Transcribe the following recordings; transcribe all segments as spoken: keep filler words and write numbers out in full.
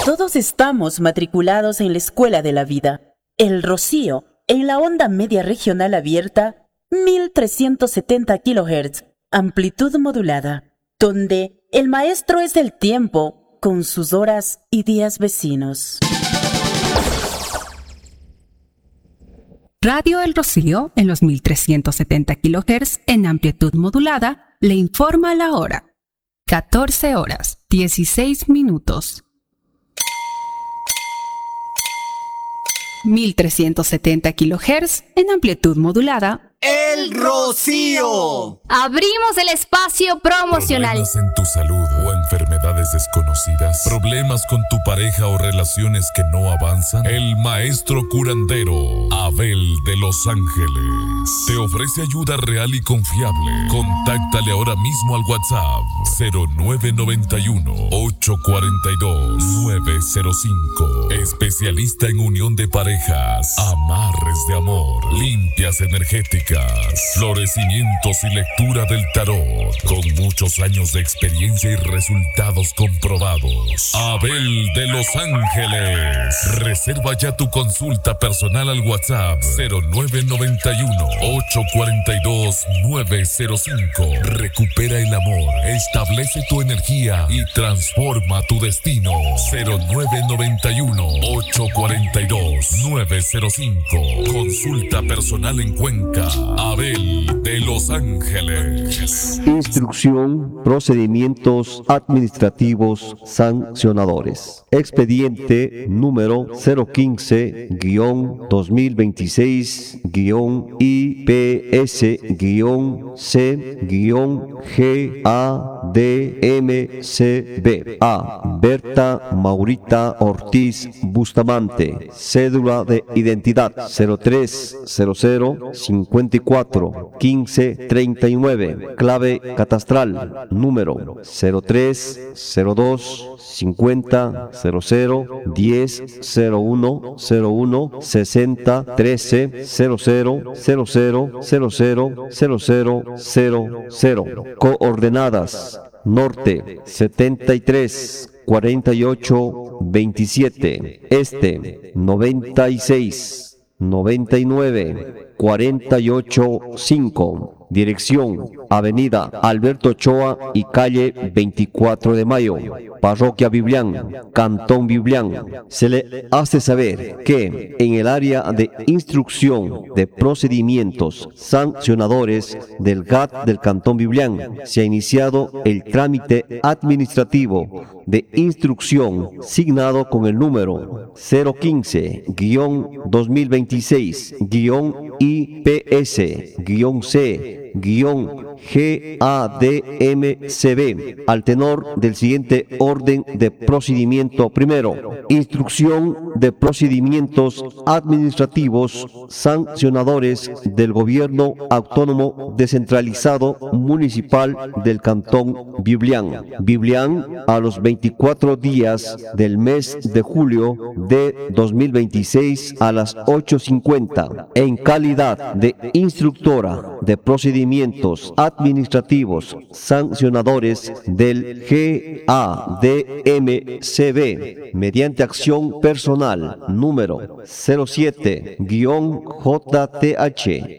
Todos estamos matriculados en la escuela de la vida. El Rocío, en la onda media regional abierta, mil trescientos setenta kilohertz, amplitud modulada, donde el maestro es el tiempo con sus horas y días vecinos. Radio El Rocío, en los mil trescientos setenta kilohertz en amplitud modulada, le informa la hora. catorce horas, dieciséis minutos. mil trescientos setenta kilohertz en amplitud modulada. El Rocío. Abrimos el espacio promocional. Problemas en tu salud o enfermedades desconocidas. Problemas con tu pareja o relaciones que no avanzan. El maestro curandero Abel de Los Ángeles te ofrece ayuda real y confiable. Contáctale ahora mismo al WhatsApp cero nueve nueve uno, ocho cuatro dos, nueve cero cinco. Especialista en unión de parejas, amarres de amor, limpias energéticas, florecimientos y lectura del tarot, con muchos años de experiencia y resultados comprobados. Abel de Los Ángeles. Reserva ya tu consulta personal al WhatsApp cero nueve nueve uno, ocho cuatro dos, nueve cero cinco. Recupera el amor, establece tu energía y transforma tu destino. cero nueve nueve uno, ocho cuatro dos, nueve cero cinco. Consulta personal en Cuenca. Abel de Los Ángeles. Instrucción, procedimientos administrativos sancionadores. Expediente número cero quince guión dos mil veintiséis guión I P S guión C guión G A D M C B. A. Berta Maurita Ortiz Bustamante. Cédula de identidad cero tres cero cero cincuenta y cuatro quince treinta y nueve. Clave catastral número cero tres cero dos cincuenta cero cero diez cero uno cero uno sesenta trece cero cero cero cero cero cero cero cero cero cero. Coordenadas: norte setenta y tres cuarenta y ocho veintisiete, este noventa y seis noventa y nueve cuarenta y ocho cinco. Dirección: Avenida Alberto Ochoa y calle veinticuatro de mayo, Parroquia Biblián, Cantón Biblián. Se le hace saber que en el área de instrucción de procedimientos sancionadores del G A T del Cantón Biblián se ha iniciado el trámite administrativo de instrucción signado con el número cero quince guión dos mil veintiséis guión I P S guión C guión G A D M C B al tenor del siguiente orden de procedimiento. Primero, instrucción de procedimientos administrativos sancionadores del Gobierno Autónomo Descentralizado Municipal del Cantón Biblián. Biblián, a los veinticuatro días del mes de julio de dos mil veintiséis a las ocho cincuenta, en calidad de instructora de procedimientos administrativos sancionadores del G A D M C B, mediante acción personal número cero siete J T H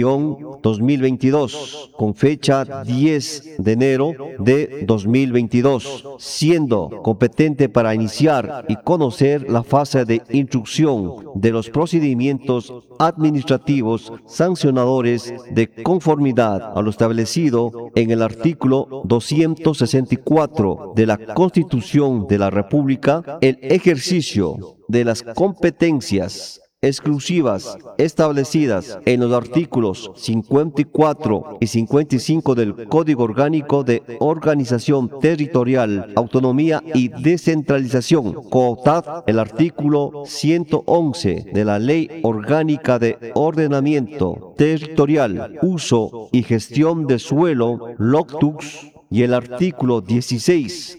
dos mil veintidós, con fecha diez de enero de dos mil veintidós, siendo competente para iniciar y conocer la fase de instrucción de los procedimientos administrativos sancionadores de conformidad a lo establecido en el artículo doscientos sesenta y cuatro de la Constitución de la República, el ejercicio de las competencias exclusivas establecidas en los artículos cincuenta y cuatro y cincuenta y cinco del Código Orgánico de Organización Territorial, Autonomía y Descentralización, cooptad el artículo ciento once de la Ley Orgánica de Ordenamiento Territorial, Uso y Gestión de Suelo, LOCTUX, y el artículo dieciséis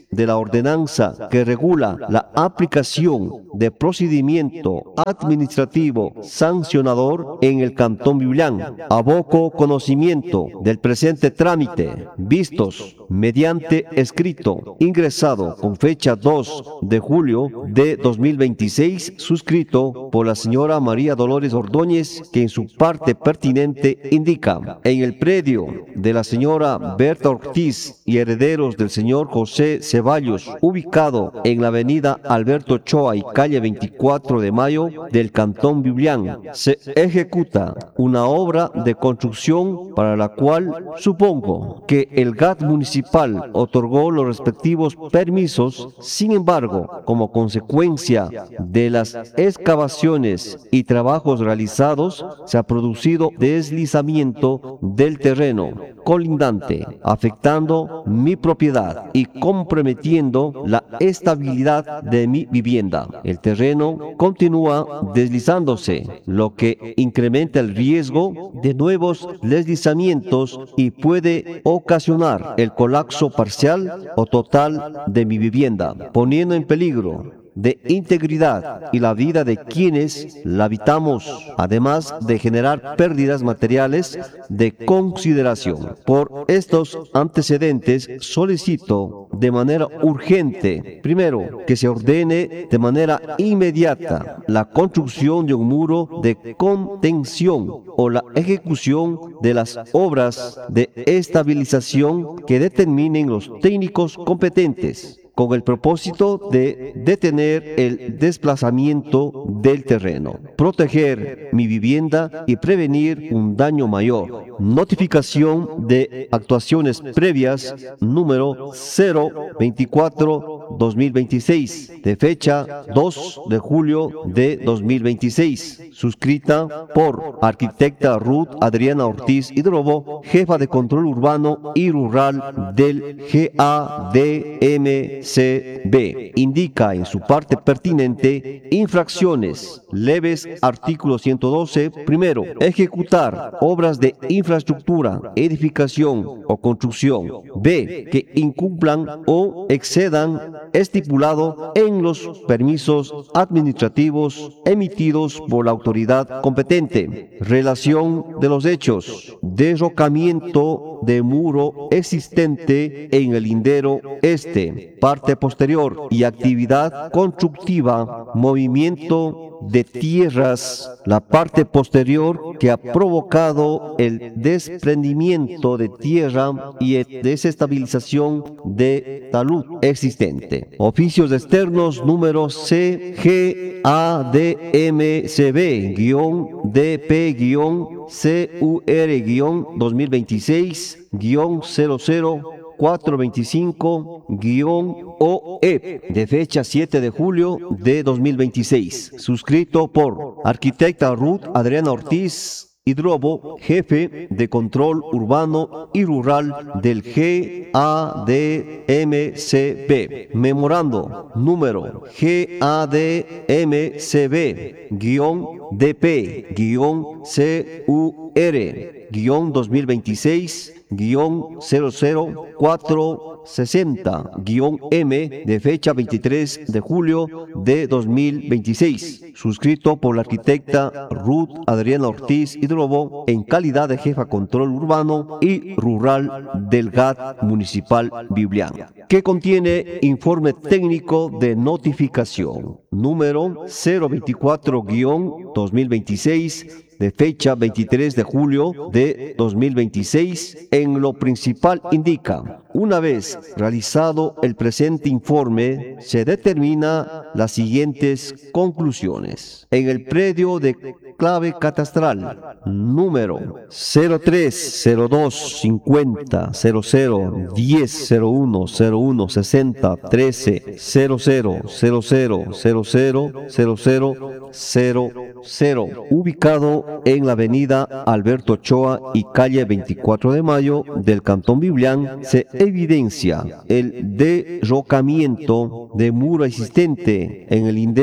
de la ordenanza que regula la aplicación de procedimiento administrativo sancionador en el Cantón Biblián, aboco conocimiento del presente trámite, vistos mediante escrito, ingresado con fecha dos de julio de dos mil veintiséis, suscrito por la señora María Dolores Ordóñez, que en su parte pertinente indica: en el predio de la señora Berta Ortiz y herederos del señor José Ceballos, ubicado en la avenida Alberto Ochoa y calle veinticuatro de mayo del Cantón Biblián, se ejecuta una obra de construcción para la cual supongo que el G A T municipal otorgó los respectivos permisos. Sin embargo, como consecuencia de las excavaciones y trabajos realizados, se ha producido deslizamiento del terreno colindante, afectando mi propiedad y comprometiendo la estabilidad de mi vivienda. El terreno continúa deslizándose, lo que incrementa el riesgo de nuevos deslizamientos y puede ocasionar el colapso parcial o total de mi vivienda, poniendo en peligro de integridad y la vida de quienes la habitamos, además de generar pérdidas materiales de consideración. Por estos antecedentes, solicito de manera urgente, primero, que se ordene de manera inmediata la construcción de un muro de contención o la ejecución de las obras de estabilización que determinen los técnicos competentes, con el propósito de detener el desplazamiento del terreno, proteger mi vivienda y prevenir un daño mayor. Notificación de actuaciones previas número cero veinticuatro guión dos mil veintiséis, de fecha dos de julio de dos mil veintiséis, suscrita por arquitecta Ruth Adriana Ortiz Hidrobo, jefa de control urbano y rural del G A D M C B. Indica en su parte pertinente infracciones leves. Artículo ciento doce. Primero, ejecutar obras de infraestructura, edificación o construcción. B, que incumplan o excedan estipulado en los permisos administrativos emitidos por la autoridad competente. Relación de los hechos: derrocamiento de muro existente en el lindero este, parte posterior, y actividad constructiva, movimiento de tierras, la parte posterior, que ha provocado el desprendimiento de tierra y desestabilización de talud existente. Oficios externos número C G A D M C B D P C U R dos mil veintiséis cero cero cuatrocientos veinticinco O E, de fecha siete de julio de dos mil veintiséis, suscrito por arquitecta Ruth Adriana Ortiz Hidrobo, jefe de control urbano y rural del G A D M C B. Memorando número G A D M C B D P C U R dos mil veintiséis cero cero cuatrocientos sesenta M, de fecha veintitrés de julio de dos mil veintiséis, suscrito por la arquitecta Ruth Adriana Ortiz Hidrobo en calidad de jefa control urbano y rural del G A T municipal Biblián, que contiene informe técnico de notificación número cero veinticuatro guión dos mil veintiséis, de fecha veintitrés de julio de dos mil veintiséis. En lo principal indica: una vez realizado el presente informe, se determina las siguientes conclusiones. En el predio de clave catastral número cero tres cero dos cincuenta cero cero diez cero uno cero uno sesenta trece cero cero cero cero cero cero cero cero cero cero, ubicado en la avenida Alberto Ochoa y calle veinticuatro de mayo del Cantón Biblián, se evidencia el derrocamiento de muro existente en el lindero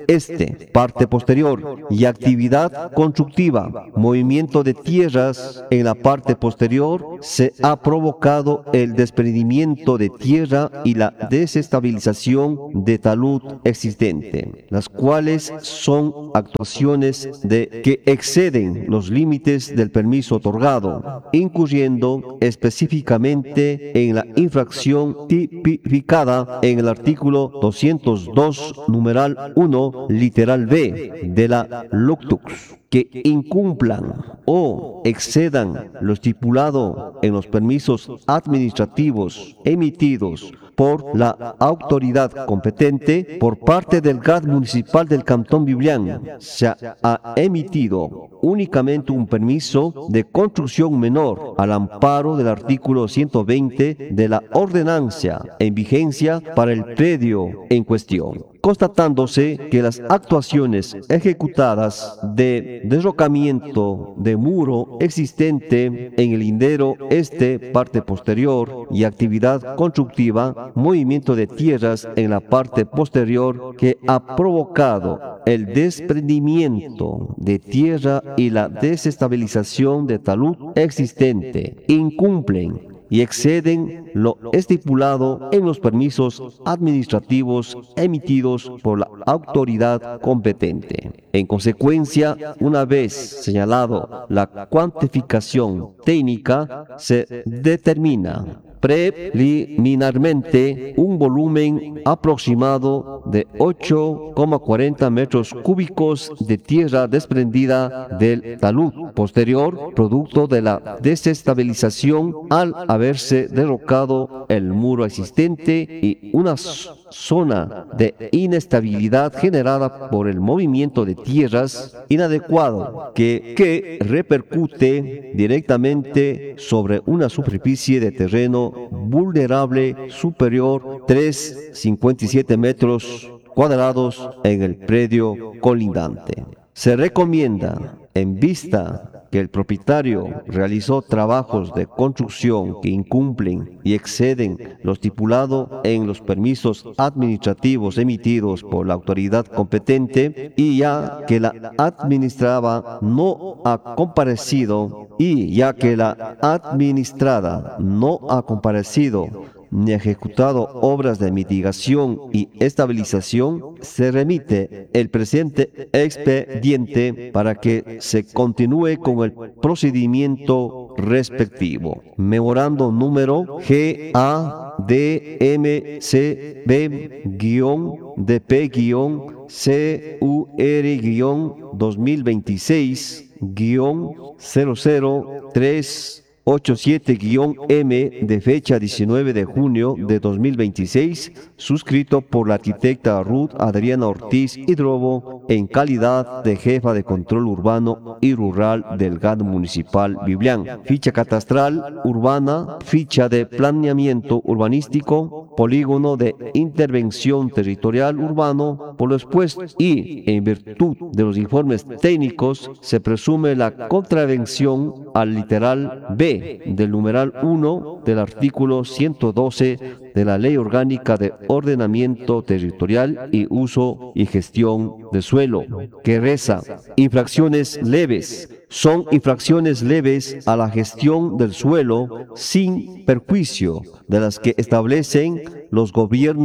este, parte posterior, y actividad constructiva, movimiento de tierras en la parte posterior, se ha provocado el desprendimiento de tierra y la desestabilización de talud existente, las cuales son actuaciones de que exceden los límites del permiso otorgado, incurriendo específicamente en la infracción tipificada en el artículo doscientos dos, numeral uno, literal B de la Luctux, que incumplan o excedan lo estipulado en los permisos administrativos emitidos por la autoridad competente por parte del G A D municipal del Cantón Biblián. Se ha emitido únicamente un permiso de construcción menor al amparo del artículo ciento veinte de la ordenanza en vigencia para el predio en cuestión, constatándose que las actuaciones ejecutadas de derrocamiento de muro existente en el lindero este, parte posterior, y actividad constructiva, movimiento de tierras en la parte posterior, que ha provocado el desprendimiento de tierra y la desestabilización de talud existente, incumplen y exceden lo estipulado en los permisos administrativos emitidos por la autoridad competente. En consecuencia, una vez señalado la cuantificación técnica, se determina preliminarmente un volumen aproximado de ocho coma cuarenta metros cúbicos de tierra desprendida del talud posterior, producto de la desestabilización al haberse derrocado el muro existente, y una zona de inestabilidad generada por el movimiento de tierras inadecuado que, que repercute directamente sobre una superficie de terreno vulnerable superior tres coma cincuenta y siete metros cuadrados en el predio colindante. Se recomienda, en vista que el propietario realizó trabajos de construcción que incumplen y exceden lo estipulado en los permisos administrativos emitidos por la autoridad competente, y ya que la administrada no ha comparecido y ya que la administrada no ha comparecido ni ejecutado obras de mitigación y estabilización, se remite el presente expediente para que se continúe con el procedimiento respectivo. Memorando número G A D M C B D P C U R dos mil veintiséis cero cero tres ochenta y siete M de fecha diecinueve de junio de dos mil veintiséis, suscrito por la arquitecta Ruth Adriana Ortiz Hidrobo en calidad de jefa de control urbano y rural del G A D municipal Biblián. Ficha catastral urbana, ficha de planeamiento urbanístico, polígono de intervención territorial urbano, por lo expuesto y en virtud de los informes técnicos, se presume la contravención al literal B del numeral uno del artículo ciento doce de la Ley Orgánica de Ordenamiento Territorial y Uso y Gestión de Suelo, que reza: infracciones leves. Son infracciones leves a la gestión del suelo sin perjuicio de las que establecen los gobiernos